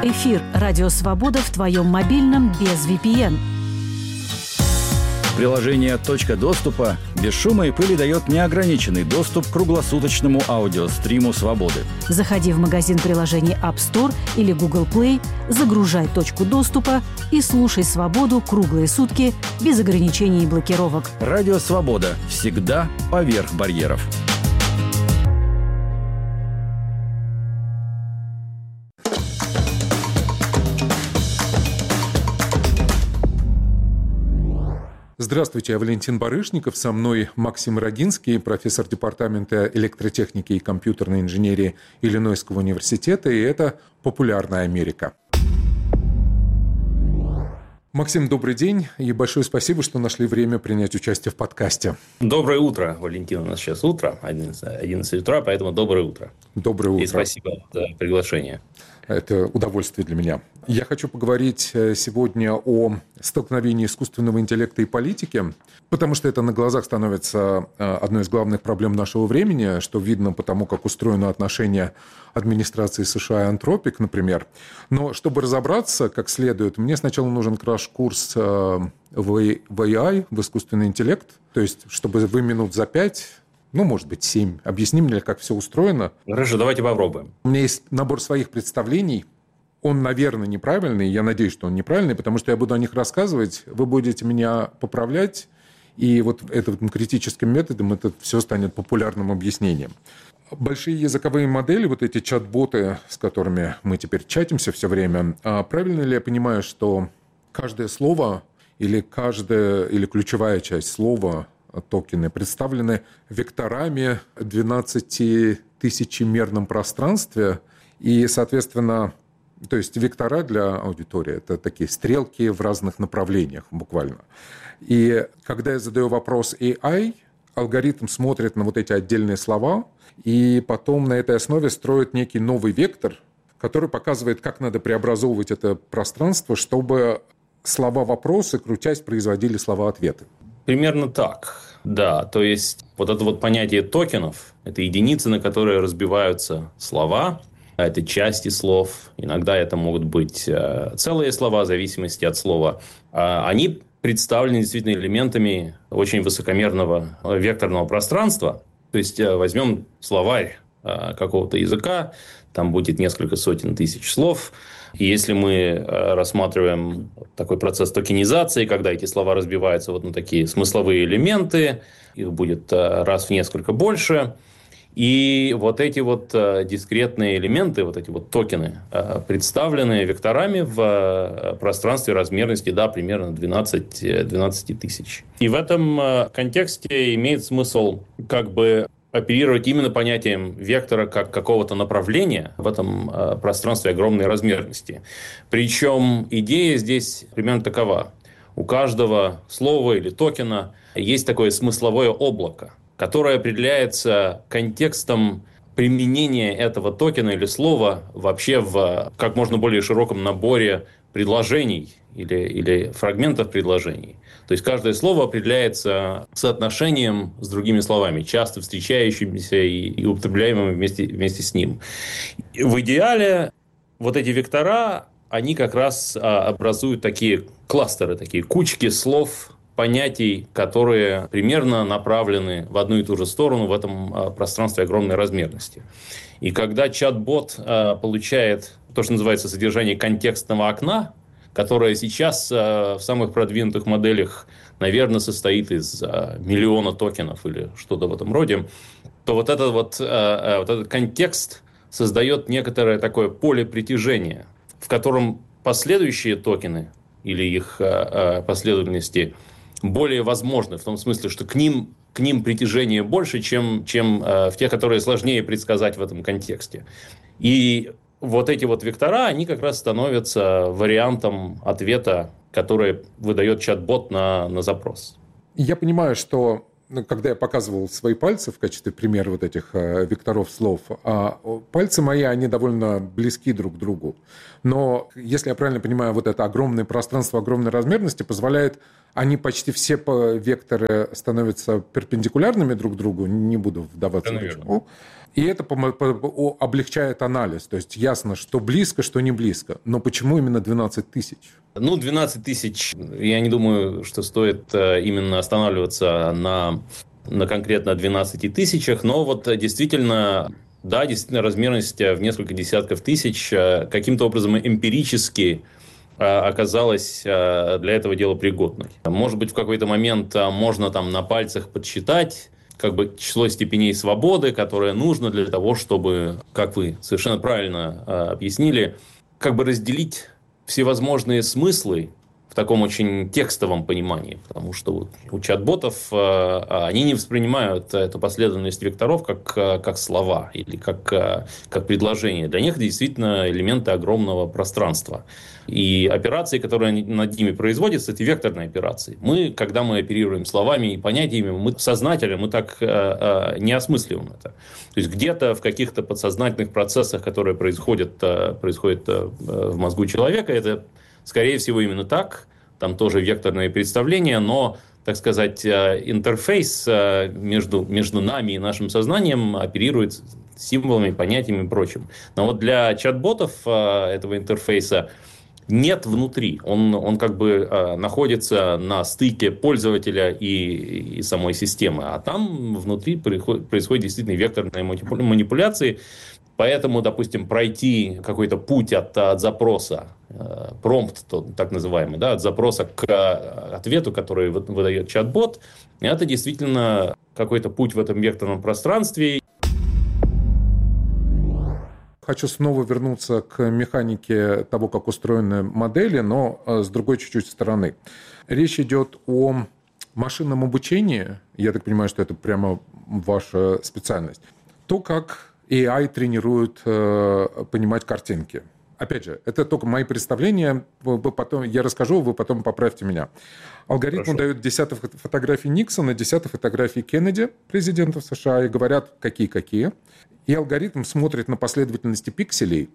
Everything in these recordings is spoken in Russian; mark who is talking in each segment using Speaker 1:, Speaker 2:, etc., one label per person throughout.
Speaker 1: Эфир «Радио Свобода» в твоем мобильном без VPN.
Speaker 2: Приложение «Точка доступа» без шума и пыли дает неограниченный доступ к круглосуточному аудиостриму «Свободы».
Speaker 1: Заходи в магазин приложений App Store или Google Play, загружай «Точку доступа» и слушай «Свободу» круглые сутки без ограничений и блокировок.
Speaker 2: Радио «Свобода» всегда поверх барьеров.
Speaker 3: Здравствуйте, я Валентин Барышников, со мной Максим Рогинский, профессор департамента электротехники и компьютерной инженерии Иллинойского университета, и это «Популярная Америка». Максим, добрый день, и большое спасибо, что нашли время принять участие в подкасте.
Speaker 4: Доброе утро, Валентин, у нас сейчас утро, 11 утра, поэтому доброе утро.
Speaker 3: Доброе утро.
Speaker 4: И спасибо за приглашение.
Speaker 3: Это удовольствие для меня. Я хочу поговорить сегодня о столкновении искусственного интеллекта и политики, потому что это на глазах становится одной из главных проблем нашего времени, что видно по тому, как устроено отношение администрации США и Anthropic, например. Но чтобы разобраться как следует, мне сначала нужен краш-курс в AI, в искусственный интеллект, то есть чтобы вы минут за 5... может быть, 7. Объясни мне, как все устроено.
Speaker 4: Хорошо, давайте попробуем.
Speaker 3: У меня есть набор своих представлений. Он, наверное, неправильный. Я надеюсь, что он неправильный, потому что я буду о них рассказывать. Вы будете меня поправлять. И вот этим критическим методом это все станет популярным объяснением. Большие языковые модели, вот эти чат-боты, с которыми мы теперь чатимся все время, правильно ли я понимаю, что каждое слово или ключевая часть слова, токены, представлены векторами в 12-тысячемерном пространстве. И, соответственно, то есть вектора для аудитории – это такие стрелки в разных направлениях буквально. И когда я задаю вопрос AI, алгоритм смотрит на вот эти отдельные слова и потом на этой основе строит некий новый вектор, который показывает, как надо преобразовывать это пространство, чтобы слова-вопросы, крутясь, производили слова-ответы.
Speaker 4: Примерно так, да. То есть, вот это вот понятие токенов – это единицы, на которые разбиваются слова, это части слов, иногда это могут быть целые слова, в зависимости от слова. Они представлены действительно элементами очень высокомерного векторного пространства. То есть, возьмем словарь какого-то языка, там будет несколько сотен тысяч слов. И если мы рассматриваем такой процесс токенизации, когда эти слова разбиваются вот на такие смысловые элементы, их будет раз в несколько больше. И вот эти вот дискретные элементы, вот эти вот токены, представлены векторами в пространстве размерности, да, примерно 12 тысяч. И в этом контексте имеет смысл как бы оперировать именно понятием вектора как какого-то направления в этом пространстве огромной размерности. Причем идея здесь примерно такова. У каждого слова или токена есть такое смысловое облако, которое определяется контекстом применения этого токена или слова вообще в как можно более широком наборе предложений или фрагментов предложений. То есть каждое слово определяется соотношением с другими словами, часто встречающимися и употребляемыми вместе с ним. В идеале вот эти вектора, они как раз образуют такие кластеры, такие кучки слов, понятий, которые примерно направлены в одну и ту же сторону в этом пространстве огромной размерности. И когда чат-бот получает то, что называется содержание контекстного окна, которое сейчас в самых продвинутых моделях, наверное, состоит из миллиона токенов или что-то в этом роде, то вот этот контекст создает некоторое такое поле притяжения, в котором последующие токены или их последовательности более возможны, в том смысле, что к ним притяжение больше, чем в тех, которые сложнее предсказать в этом контексте. И вот эти вот вектора, они как раз становятся вариантом ответа, который выдает чат-бот на запрос.
Speaker 3: Я понимаю, что когда я показывал свои пальцы в качестве примера вот этих векторов слов, пальцы мои, они довольно близки друг к другу. Но, если я правильно понимаю, вот это огромное пространство огромной размерности позволяет, они почти все векторы становятся перпендикулярными друг к другу, не буду вдаваться в это. И это облегчает анализ. То есть ясно, что близко, что не близко. Но почему именно 12 тысяч?
Speaker 4: 12 тысяч, я не думаю, что стоит именно останавливаться на конкретно 12 тысячах. Но вот действительно, да, действительно размерность в несколько десятков тысяч каким-то образом эмпирически оказалась для этого дела пригодной. Может быть, в какой-то момент можно там на пальцах подсчитать как бы число степеней свободы, которое нужно для того, чтобы, как вы совершенно правильно объяснили, как бы разделить всевозможные смыслы в таком очень текстовом понимании. Потому что у чат-ботов они не воспринимают эту последовательность векторов как слова или как предложения. Для них это действительно элементы огромного пространства. И операции, которые над ними производятся, это векторные операции. Когда мы оперируем словами и понятиями, мы сознательно, мы так не осмысливаем это. То есть где-то в каких-то подсознательных процессах, которые происходят в мозгу человека, это, скорее всего, именно так. Там тоже векторные представления, но, так сказать, интерфейс между нами и нашим сознанием оперирует символами, понятиями и прочим. Но вот для чат-ботов этого интерфейса нет внутри. Он как бы находится на стыке пользователя и самой системы. А там внутри происходят действительно векторные манипуляции. Поэтому, допустим, пройти какой-то путь от запроса, промпт, так называемый, да, от запроса к ответу, который выдает чат-бот, это действительно какой-то путь в этом векторном пространстве.
Speaker 3: Хочу снова вернуться к механике того, как устроены модели, но с другой чуть-чуть стороны. Речь идет о машинном обучении. Я так понимаю, что это прямо ваша специальность. То, как AI тренирует понимать картинки. Опять же, это только мои представления. Потом я расскажу, вы потом поправьте меня. Алгоритму дают десяток фотографий Никсона, десяток фотографий Кеннеди, президента США, и говорят, какие. И алгоритм смотрит на последовательности пикселей.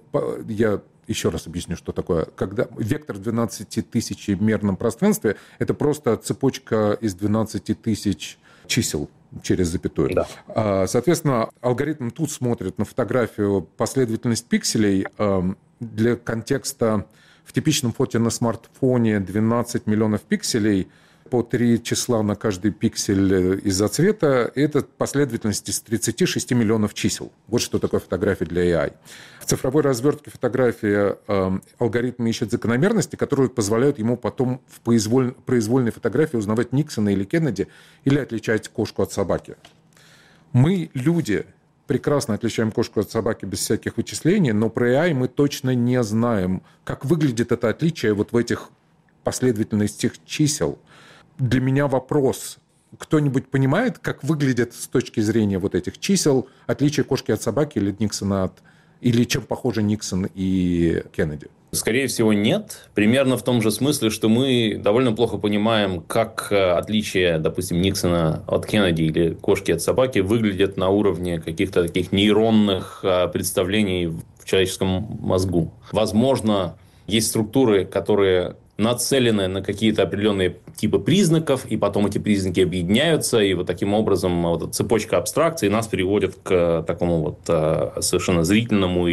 Speaker 3: Я еще раз объясню, что такое. Когда вектор в 12 тысяч в мерном пространстве, это просто цепочка из 12 тысяч чисел через запятую. Да. Соответственно, алгоритм тут смотрит на фотографию последовательность пикселей. Для контекста в типичном фото на смартфоне 12 миллионов пикселей, по 3 числа на каждый пиксель из-за цвета, это последовательность из 36 миллионов чисел. Вот что такое фотография для AI. В цифровой развертке фотографии алгоритм ищет закономерности, которые позволяют ему потом в произвольной фотографии узнавать Никсона или Кеннеди или отличать кошку от собаки. Мы, люди, прекрасно отличаем кошку от собаки без всяких вычислений, но про AI мы точно не знаем, как выглядит это отличие вот в этих последовательностях чисел. Для меня вопрос, кто-нибудь понимает, как выглядит с точки зрения вот этих чисел отличие кошки от собаки или Никсона или чем похожи Никсон и Кеннеди?
Speaker 4: Скорее всего, нет. Примерно в том же смысле, что мы довольно плохо понимаем, как отличие, допустим, Никсона от Кеннеди или кошки от собаки выглядят на уровне каких-то таких нейронных представлений в человеческом мозгу. Возможно, есть структуры, которые нацелены на какие-то определенные типы признаков, и потом эти признаки объединяются, и вот таким образом вот цепочка абстракций нас приводит к такому вот совершенно зрительному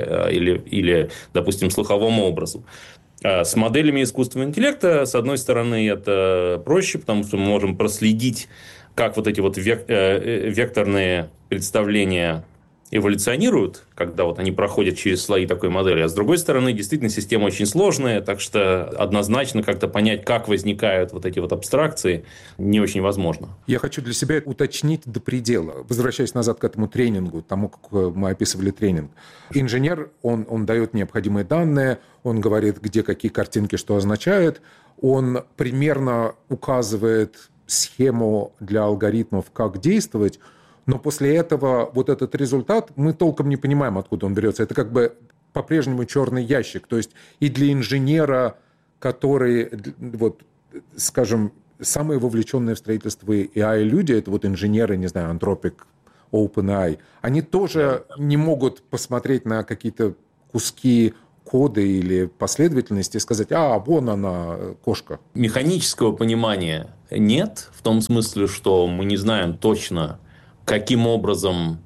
Speaker 4: или, допустим, слуховому образу. С моделями искусственного интеллекта, с одной стороны, это проще, потому что мы можем проследить, как вот эти вот векторные представления эволюционируют, когда вот они проходят через слои такой модели. А с другой стороны, действительно, система очень сложная, так что однозначно как-то понять, как возникают вот эти вот абстракции, не очень возможно.
Speaker 3: Я хочу для себя уточнить до предела, возвращаясь назад к этому тренингу, тому, как мы описывали тренинг. Инженер, он дает необходимые данные, он говорит, где какие картинки что означают, он примерно указывает схему для алгоритмов, как действовать. Но после этого вот этот результат, мы толком не понимаем, откуда он берется. Это как бы по-прежнему черный ящик. То есть и для инженера, который, вот, скажем, самые вовлеченные в строительство AI люди, это вот инженеры, не знаю, Anthropic, OpenAI, они тоже не могут посмотреть на какие-то куски кода или последовательности и сказать, вон она, кошка.
Speaker 4: Механического понимания нет, в том смысле, что мы не знаем точно, каким образом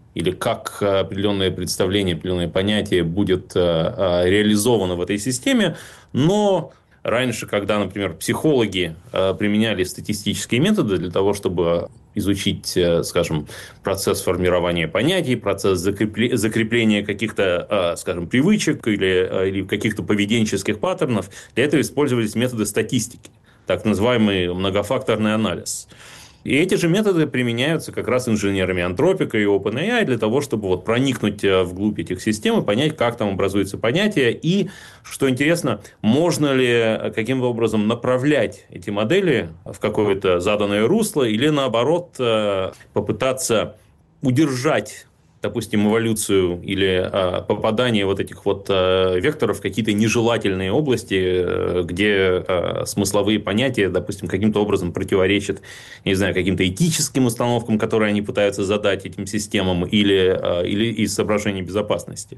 Speaker 4: или как определенное представление, определенное понятие будет реализовано в этой системе. Но раньше, когда, например, психологи применяли статистические методы для того, чтобы изучить, скажем, процесс формирования понятий, процесс закрепления каких-то, скажем, привычек или каких-то поведенческих паттернов, для этого использовались методы статистики, так называемый многофакторный анализ. И эти же методы применяются как раз инженерами Антропика и OpenAI для того, чтобы вот проникнуть вглубь этих систем и понять, как там образуется понятие. И, что интересно, можно ли каким-то образом направлять эти модели в какое-то заданное русло или, наоборот, попытаться удержать, допустим, эволюцию или попадание вот этих вот векторов в какие-то нежелательные области, где смысловые понятия, допустим, каким-то образом противоречат, не знаю, каким-то этическим установкам, которые они пытаются задать этим системам, или из соображений безопасности.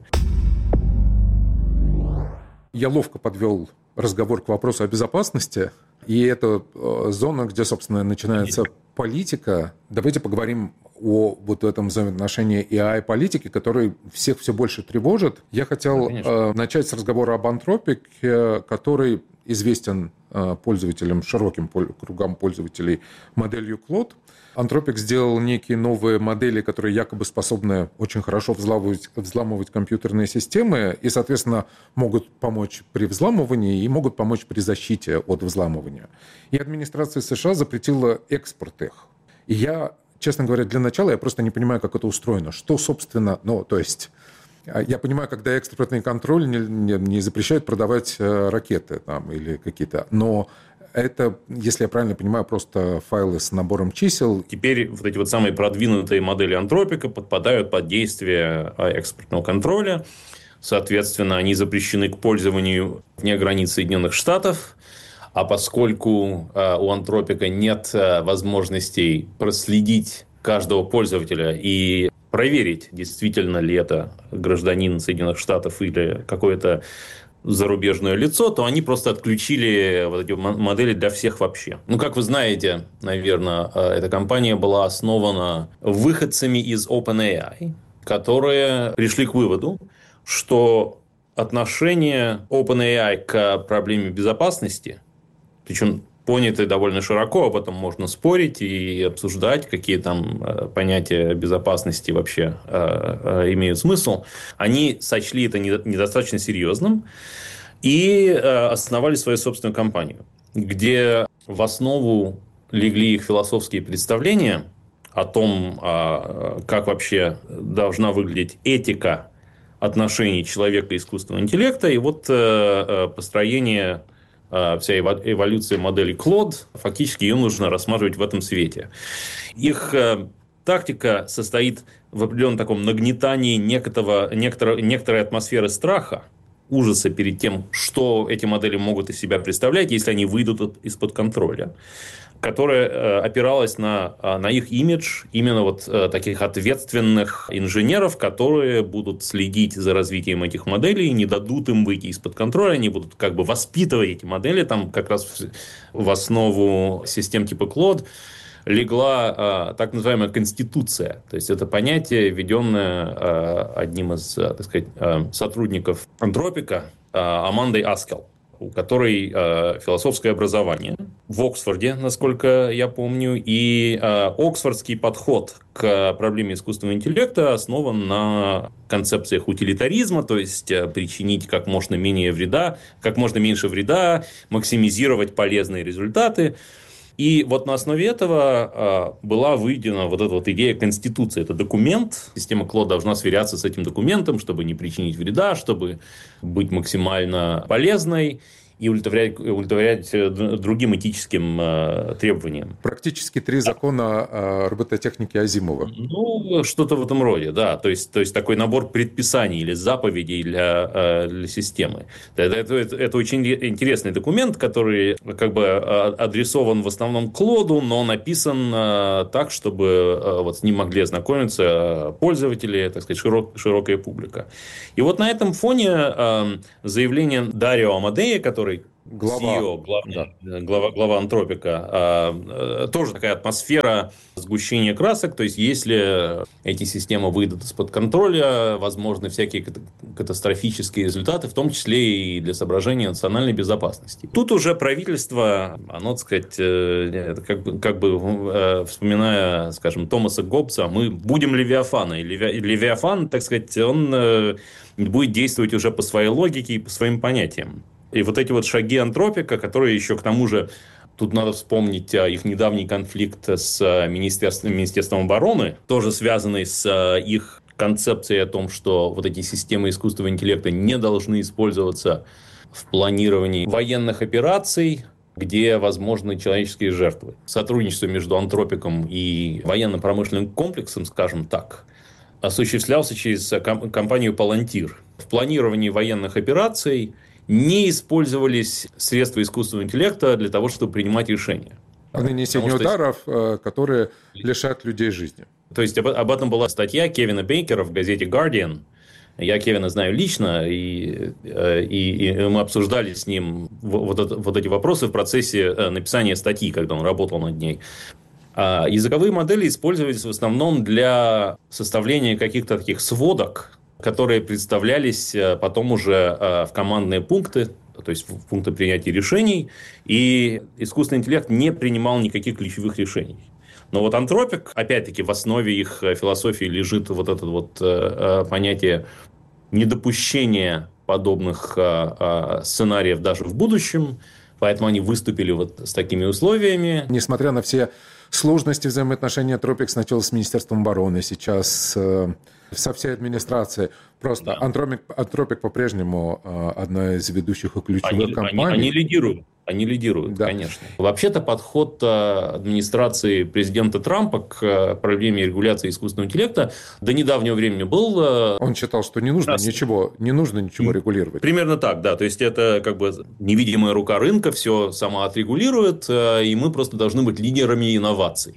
Speaker 3: Я ловко подвел разговор к вопросу о безопасности, и это зона, где, собственно, начинается политика. Давайте поговорим о вот этом взаимоотношении AI-политики, который всех все больше тревожит. Я хотел начать с разговора об Антропике, который известен пользователям, широким кругам пользователей моделью Claude. Антропик сделал некие новые модели, которые якобы способны очень хорошо взламывать компьютерные системы и, соответственно, могут помочь при взламывании и могут помочь при защите от взламывания. И администрация США запретила экспорт их. И я, честно говоря, для начала я просто не понимаю, как это устроено. Что, собственно, то есть... Я понимаю, когда экспортный контроль не запрещает продавать ракеты там, или какие-то... Но это, если я правильно понимаю, просто файлы с набором чисел.
Speaker 4: Теперь вот эти вот самые продвинутые модели Антропика подпадают под действие экспортного контроля. Соответственно, они запрещены к пользованию вне границ Соединенных Штатов. А поскольку у Антропика нет возможностей проследить каждого пользователя и проверить, действительно ли это гражданин Соединенных Штатов или какое-то зарубежное лицо, то они просто отключили вот эти модели для всех вообще. Ну, как вы знаете, наверное, эта компания была основана выходцами из OpenAI, которые пришли к выводу, что отношение OpenAI к проблеме безопасности, причем поняты довольно широко, об этом можно спорить и обсуждать, какие там понятия безопасности вообще имеют смысл. Они сочли это недостаточно серьезным и основали свою собственную компанию, где в основу легли их философские представления о том, как вообще должна выглядеть этика отношений человека и искусственного интеллекта, и вот построение... Вся эволюция модели Claude, фактически ее нужно рассматривать в этом свете. Их тактика состоит в определенном таком нагнетании некоторой атмосферы страха, ужаса перед тем, что эти модели могут из себя представлять, если они выйдут из-под контроля, которая опиралась на их имидж именно вот таких ответственных инженеров, которые будут следить за развитием этих моделей, не дадут им выйти из-под контроля, они будут как бы воспитывать эти модели. Там как раз в основу систем типа Claude легла так называемая конституция. То есть, это понятие, введенное одним из, так сказать, сотрудников Антропика, Амандой Аскел, у которой философское образование в Оксфорде, насколько я помню, и оксфордский подход к проблеме искусственного интеллекта основан на концепциях утилитаризма, то есть причинить как можно меньше вреда, максимизировать полезные результаты. И вот на основе этого была выведена вот эта вот идея конституции. Это документ. Система Claude должна сверяться с этим документом, чтобы не причинить вреда, чтобы быть максимально полезной и удовлетворять другим этическим требованиям.
Speaker 3: Практически 3 закона робототехники Азимова.
Speaker 4: Ну, что-то в этом роде, да. То есть такой набор предписаний или заповедей для системы. Это очень интересный документ, который как бы адресован в основном Клоду, но написан так, чтобы вот с ним могли ознакомиться пользователи, так сказать, широкая публика. И вот на этом фоне заявление Дарио Амадея, который CEO, глава Антропика, тоже такая атмосфера сгущения красок. То есть, если эти системы выйдут из-под контроля, возможны всякие катастрофические результаты, в том числе и для соображения национальной безопасности. Тут уже правительство, оно, так сказать, вспоминая, скажем, Томаса Гоббса, мы будем Левиафана. И Левиафан, так сказать, он будет действовать уже по своей логике и по своим понятиям. И вот эти вот шаги Антропика, которые еще к тому же, тут надо вспомнить их недавний конфликт с Министерством обороны, тоже связанный с их концепцией о том, что вот эти системы искусственного интеллекта не должны использоваться в планировании военных операций, где возможны человеческие жертвы. Сотрудничество между Антропиком и военно-промышленным комплексом, скажем так, осуществлялся через компанию Palantir. В планировании военных операций не использовались средства искусственного интеллекта для того, чтобы принимать решения.
Speaker 3: О нанесении ударов, которые лишат людей жизни.
Speaker 4: То есть, об этом была статья Кевина Бейкера в газете Guardian. Я Кевина знаю лично, и мы обсуждали с ним вот эти вопросы в процессе написания статьи, когда он работал над ней. Языковые модели использовались в основном для составления каких-то таких сводок, которые представлялись потом уже в командные пункты, то есть в пункты принятия решений, и искусственный интеллект не принимал никаких ключевых решений. Но вот Антропик, опять-таки, в основе их философии лежит вот это вот понятие недопущения подобных сценариев даже в будущем, поэтому они выступили вот с такими условиями.
Speaker 3: Несмотря на все сложности взаимоотношений Антропик сначала с Министерством обороны, сейчас со всей администрацией. Просто да. Антропик по-прежнему одна из ведущих и ключевых компаний.
Speaker 4: Они лидируют,
Speaker 3: да.
Speaker 4: Конечно. Вообще-то подход администрации президента Трампа к проблеме регуляции искусственного интеллекта до недавнего времени был...
Speaker 3: Он считал, что не нужно ничего регулировать.
Speaker 4: Примерно так, да. То есть, это как бы невидимая рука рынка все сама отрегулирует, и мы просто должны быть лидерами инноваций.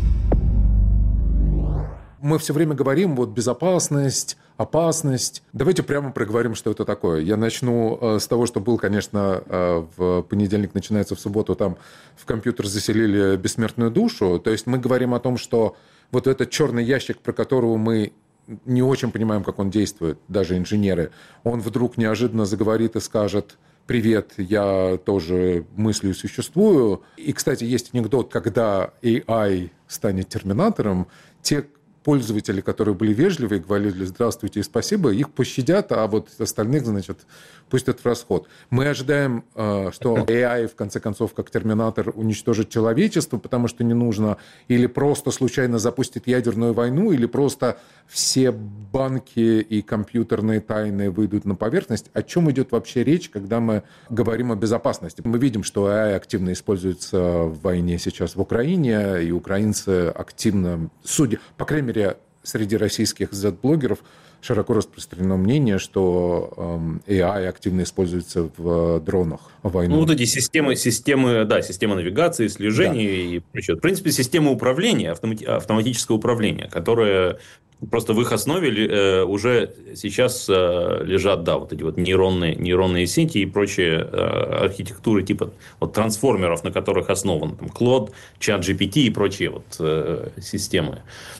Speaker 3: Мы все время говорим, вот безопасность, опасность. Давайте прямо проговорим, что это такое. Я начну с того, что был, конечно, в понедельник, начинается в субботу, там в компьютер заселили бессмертную душу. То есть мы говорим о том, что вот этот черный ящик, про которого мы не очень понимаем, как он действует, даже инженеры, он вдруг неожиданно заговорит и скажет: «Привет, я тоже мыслю и существую». И, кстати, есть анекдот, когда AI станет терминатором, те пользователи, которые были вежливы и говорили «здравствуйте» и «спасибо», их пощадят, а вот остальных, значит, пустят в расход. Мы ожидаем, что AI, в конце концов, как терминатор, уничтожит человечество, потому что не нужно, или просто случайно запустит ядерную войну, или просто все банки и компьютерные тайны выйдут на поверхность. О чем идет вообще речь, когда мы говорим о безопасности? Мы видим, что AI активно используется в войне сейчас в Украине, и украинцы активно, судя, по крайней мере, среди российских Z-блогеров широко распространено мнение, что AI активно используется в дронах в войну.
Speaker 4: Ну, вот эти системы навигации, слежения и прочее. В принципе, система управления, автоматическое управление, которое просто в их основе уже сейчас лежат, вот эти вот нейронные сети и прочие архитектуры типа вот трансформеров, на которых основан там Claude, ChatGPT и прочие вот системы.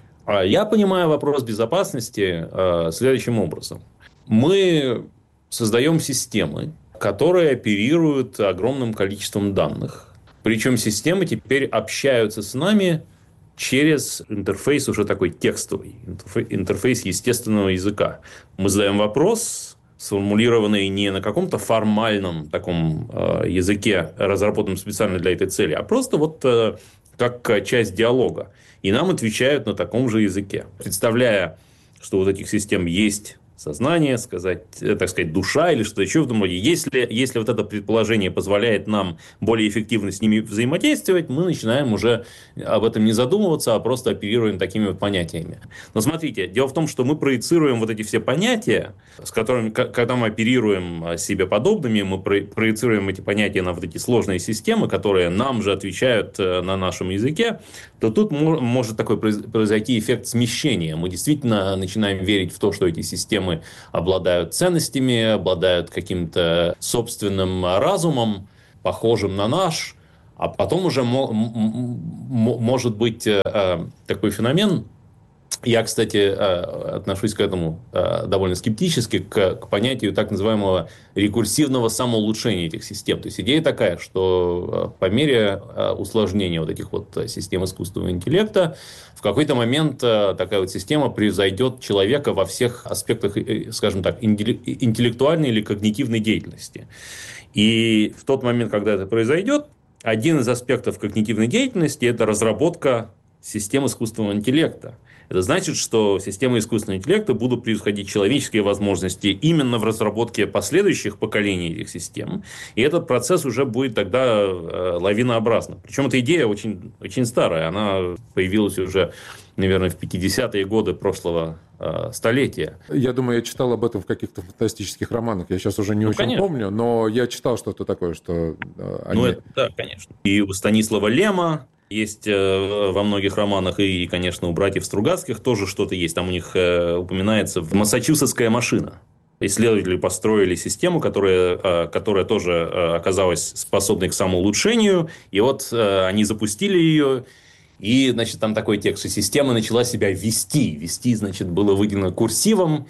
Speaker 4: Я понимаю вопрос безопасности следующим образом. Мы создаем системы, которые оперируют огромным количеством данных. Причем системы теперь общаются с нами через интерфейс уже такой текстовый, интерфейс естественного языка. Мы задаем вопрос, сформулированный не на каком-то формальном таком языке, разработанном специально для этой цели, а просто вот как часть диалога. И нам отвечают на таком же языке. Представляя, что у таких систем есть сознание, так сказать, душа или что-то еще в этом роде. Если вот это предположение позволяет нам более эффективно с ними взаимодействовать, мы начинаем уже об этом не задумываться, а просто оперируем такими вот понятиями. Но смотрите, дело в том, что мы проецируем вот эти все понятия, с которыми, когда мы оперируем себе подобными, мы проецируем эти понятия на вот эти сложные системы, которые нам же отвечают на нашем языке, то тут может такой произойти эффект смещения. Мы действительно начинаем верить в то, что эти системы обладают ценностями, обладают каким-то собственным разумом, похожим на наш, а потом уже может быть такой феномен. Я, кстати, отношусь к этому довольно скептически, к понятию так называемого рекурсивного самоулучшения этих систем. То есть идея такая, что по мере усложнения вот этих вот систем искусственного интеллекта в какой-то момент такая вот система превзойдет человека во всех аспектах, скажем так, интеллектуальной или когнитивной деятельности. И в тот момент, когда это произойдет, один из аспектов когнитивной деятельности – это разработка систем искусственного интеллекта. Это значит, что системы искусственного интеллекта будут превосходить человеческие возможности именно в разработке последующих поколений этих систем. И этот процесс уже будет тогда лавинообразным. Причем эта идея очень, очень старая. Она появилась уже, наверное, в 50-е годы прошлого столетия.
Speaker 3: Я думаю, я читал об этом в каких-то фантастических романах. Я сейчас уже не очень
Speaker 4: конечно.
Speaker 3: помню, но я читал что-то такое, что они...
Speaker 4: Да, конечно. И у Станислава Лема есть во многих романах, и, конечно, у братьев Стругацких тоже что-то есть. Там у них упоминается «Массачусетская машина». Исследователи построили систему, которая тоже оказалась способной к самоулучшению. И вот они запустили ее. И, значит, там такой текст, что система начала себя вести. Вести, значит, было выделено курсивом.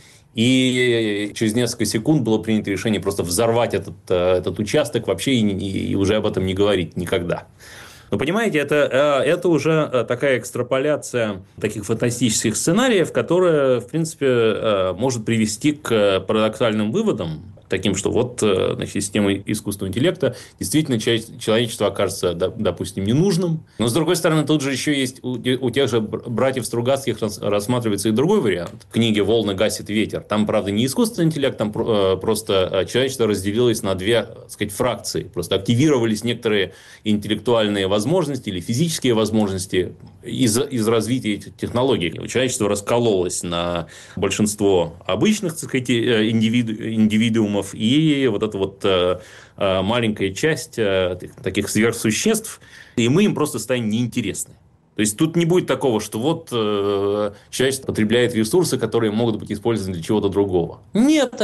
Speaker 4: И через несколько секунд было принято решение просто взорвать этот участок вообще и уже об этом не говорить никогда. Но, понимаете, это уже такая экстраполяция таких фантастических сценариев, которая, в принципе, может привести к парадоксальным выводам, таким, что вот, значит, система искусственного интеллекта действительно человечество окажется, допустим, ненужным. Но, с другой стороны, тут же еще есть у тех же братьев Стругацких рассматривается и другой вариант. В книге «Волны гасит ветер». Там, правда, не искусственный интеллект, там просто человечество разделилось на две, так сказать, фракции. Просто активировались некоторые интеллектуальные возможности или физические возможности из развития этих технологий. Человечество раскололось на большинство обычных, так сказать, индивидуумов и вот эта вот маленькая часть таких сверхсуществ, и мы им просто станем неинтересны. То есть тут не будет такого, что вот человечество потребляет ресурсы, которые могут быть использованы для чего-то другого. Нет,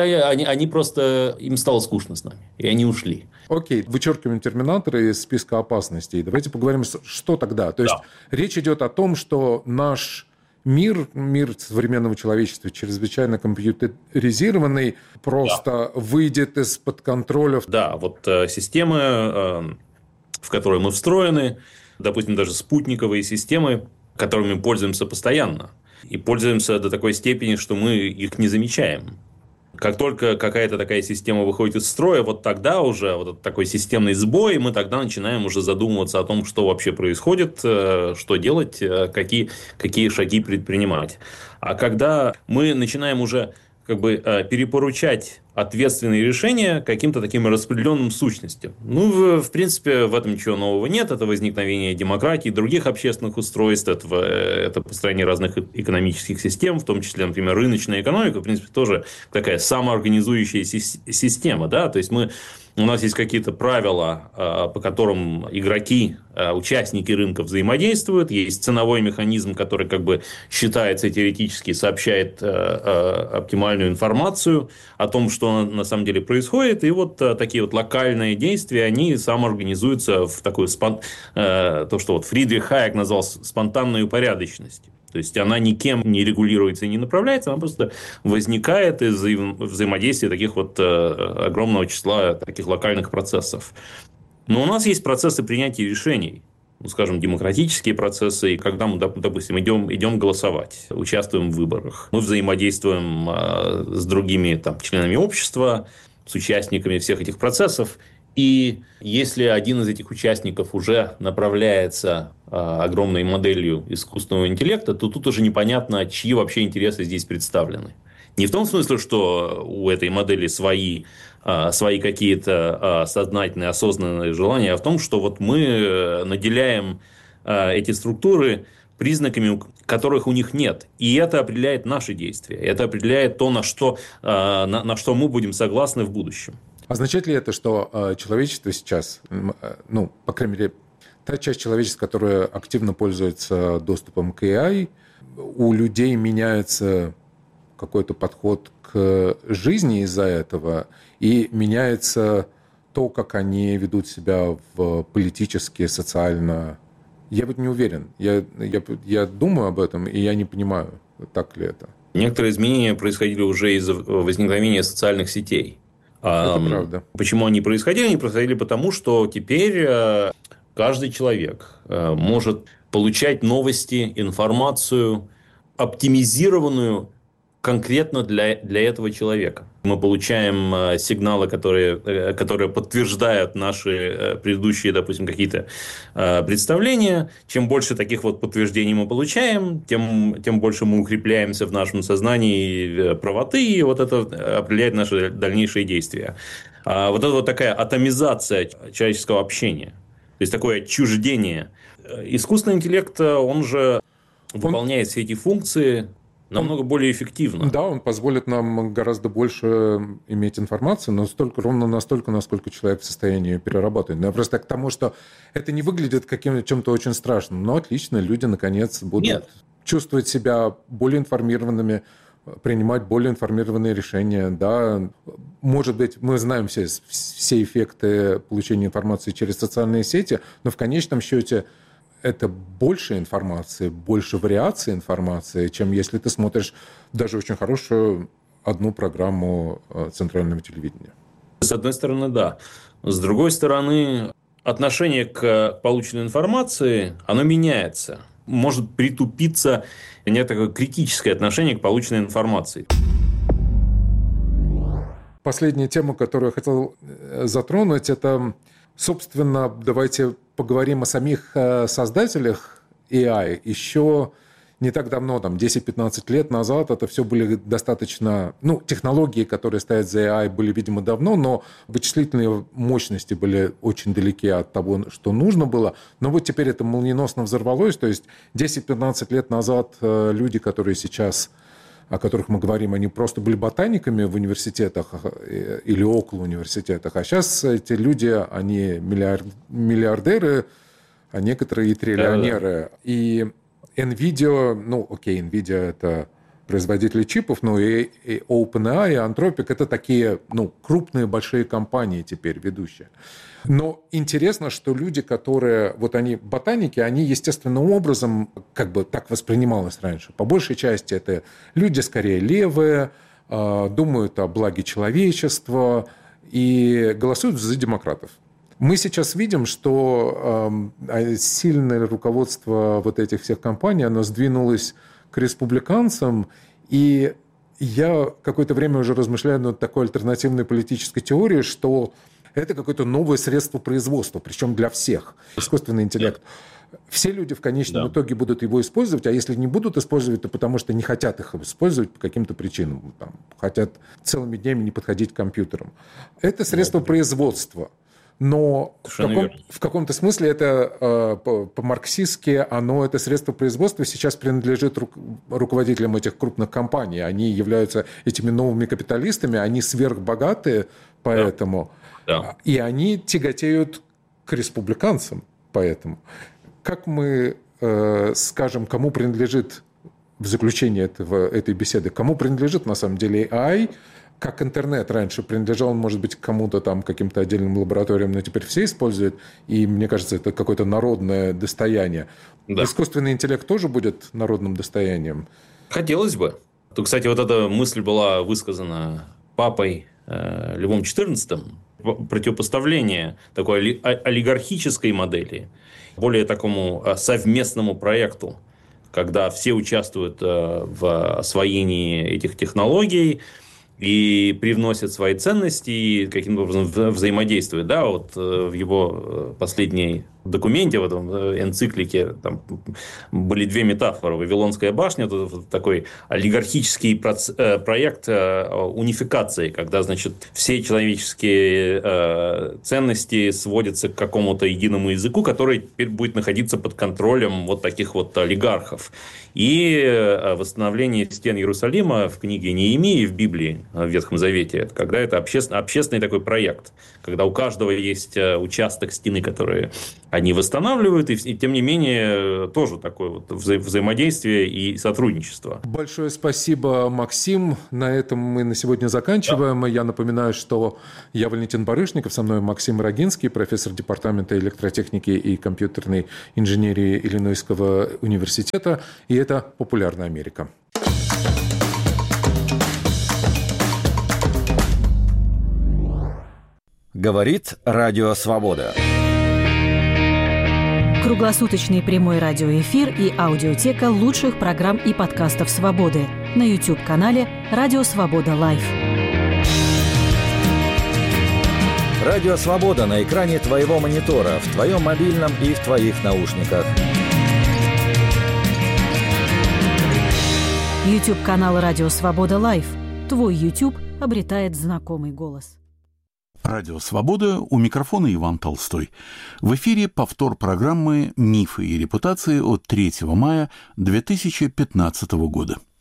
Speaker 4: они просто, им стало скучно с нами, и они ушли.
Speaker 3: Окей, вычеркиваем терминаторы из списка опасностей. Давайте поговорим, что тогда. То есть речь идет о том, что наш мир современного человечества, чрезвычайно компьютеризированный, просто выйдет из-под контроля.
Speaker 4: Да, вот системы, в которые мы встроены, допустим, даже спутниковые системы, которыми пользуемся постоянно. И пользуемся до такой степени, что мы их не замечаем. Как только какая-то такая система выходит из строя, вот тогда уже вот такой системный сбой, мы тогда начинаем уже задумываться о том, что вообще происходит, что делать, какие шаги предпринимать. А когда мы начинаем уже как бы перепоручать ответственные решения каким-то таким распределенным сущностям. Ну, в принципе, в этом ничего нового нет. Это возникновение демократии, других общественных устройств, это построение разных экономических систем, в том числе, например, рыночная экономика, в принципе, тоже такая самоорганизующаяся система. Да? То есть у нас есть какие-то правила, по которым игроки, участники рынка взаимодействуют. Есть ценовой механизм, который как бы считается теоретически, сообщает оптимальную информацию о том, что на самом деле происходит. И вот такие вот локальные действия, они самоорганизуются в такую, то, что вот Фридрих Хайек назвал спонтанной упорядоченностью. То есть она никем не регулируется и не направляется, она просто возникает из взаимодействия таких вот огромного числа таких локальных процессов. Но у нас есть процессы принятия решений, ну, скажем, демократические процессы, и когда мы, допустим, идем голосовать, участвуем в выборах, мы взаимодействуем с другими членами общества, с участниками всех этих процессов. И если один из этих участников уже направляется огромной моделью искусственного интеллекта, то тут уже непонятно, чьи вообще интересы здесь представлены. Не в том смысле, что у этой модели свои какие-то сознательные, осознанные желания, а в том, что вот мы наделяем эти структуры признаками, которых у них нет. И это определяет наши действия. Это определяет то, на что мы будем согласны в будущем.
Speaker 3: Означает ли это, что человечество сейчас, ну, по крайней мере, та часть человечества, которая активно пользуется доступом к AI, у людей меняется какой-то подход к жизни из-за этого, и меняется то, как они ведут себя политически, социально, я вот не уверен. Я думаю об этом, и я не понимаю, так ли это.
Speaker 4: Некоторые изменения происходили уже из-за возникновения социальных сетей.
Speaker 3: Это правда.
Speaker 4: Почему они происходили? Они происходили потому, что теперь каждый человек может получать новости, информацию, оптимизированную конкретно для этого человека. Мы получаем сигналы, которые подтверждают наши предыдущие, допустим, какие-то представления. Чем больше таких вот подтверждений мы получаем, тем больше мы укрепляемся в нашем сознании правоты, и вот это определяет наши дальнейшие действия. Вот это вот такая атомизация человеческого общения, то есть такое отчуждение. Искусственный интеллект, он же выполняет все эти функции намного более эффективно.
Speaker 3: Да, он позволит нам гораздо больше иметь информацию, но ровно настолько, насколько человек в состоянии перерабатывать. Но я просто к тому, что это не выглядит чем-то очень страшным, но отлично, люди, наконец, будут чувствовать себя более информированными, принимать более информированные решения. Да. Может быть, мы знаем все эффекты получения информации через социальные сети, но в конечном счете это больше информации, больше вариаций информации, чем если ты смотришь даже очень хорошую одну программу центрального телевидения.
Speaker 4: С одной стороны, да. С другой стороны, отношение к полученной информации, оно меняется. Может притупиться некое критическое отношение к полученной информации.
Speaker 3: Последняя тема, которую я хотел затронуть, это, собственно, давайте поговорим о самих создателях AI. Еще не так давно, 10-15 лет назад, это все были достаточно... технологии, которые стоят за AI, были, видимо, давно, но вычислительные мощности были очень далеки от того, что нужно было. Но вот теперь это молниеносно взорвалось. То есть 10-15 лет назад люди, которые сейчас... о которых мы говорим, они просто были ботаниками в университетах или около университетах. А сейчас эти люди, они миллиардеры, а некоторые и триллионеры. Да. И NVIDIA, NVIDIA – это производители чипов, но и OpenAI, и Anthropic – это такие крупные большие компании теперь ведущие. Но интересно, что люди, которые, они ботаники, они естественным образом, так воспринималось раньше. По большей части это люди скорее левые, думают о благе человечества и голосуют за демократов. Мы сейчас видим, что сильное руководство этих всех компаний, оно сдвинулось к республиканцам, и я какое-то время уже размышляю над такой альтернативной политической теорией, что это какое-то новое средство производства, причем для всех. Искусственный интеллект. Все люди в конечном итоге будут его использовать, а если не будут использовать, то потому что не хотят их использовать по каким-то причинам. Хотят целыми днями не подходить к компьютерам. Это средство производства. Но в каком-то смысле это по-марксистски, это средство производства сейчас принадлежит руководителям этих крупных компаний. Они являются этими новыми капиталистами, они сверхбогатые, поэтому... Да. И они тяготеют к республиканцам. Поэтому как мы скажем, кому принадлежит в заключение этой беседы, кому принадлежит на самом деле AI, как интернет раньше принадлежал, он, может быть, кому-то каким-то отдельным лабораториям, но теперь все используют, и мне кажется, это какое-то народное достояние. Да. Искусственный интеллект тоже будет народным достоянием?
Speaker 4: Хотелось бы. Тут, кстати, эта мысль была высказана папой Львом XIV, противопоставление такой олигархической модели более такому совместному проекту, когда все участвуют в освоении этих технологий и привносят свои ценности и каким-то образом взаимодействуют. Да, в его последней документе, в этом энциклике, там были две метафоры. Вавилонская башня – это такой олигархический проект унификации, когда, все человеческие ценности сводятся к какому-то единому языку, который теперь будет находиться под контролем таких олигархов. И восстановление стен Иерусалима в книге Неемии в Библии, в Ветхом Завете, когда это общественный такой проект, когда у каждого есть участок стены, который они восстанавливают, и тем не менее тоже такое вот взаимодействие и сотрудничество.
Speaker 3: Большое спасибо, Максим. На этом мы на сегодня заканчиваем. Да. Я напоминаю, что я Валентин Барышников, со мной Максим Рогинский, профессор департамента электротехники и компьютерной инженерии Иллинойского университета. И это «Популярная Америка».
Speaker 2: Говорит Радио Свобода.
Speaker 1: Круглосуточный прямой радиоэфир и аудиотека лучших программ и подкастов «Свободы» на YouTube-канале «Радио Свобода Лайв».
Speaker 2: Радио Свобода на экране твоего монитора, в твоем мобильном и в твоих наушниках.
Speaker 1: YouTube-канал «Радио Свобода Лайв». Твой YouTube обретает знакомый голос.
Speaker 5: Радио «Свобода», у микрофона Иван Толстой. В эфире повтор программы «Мифы и репутации» от 3 мая 2015 года.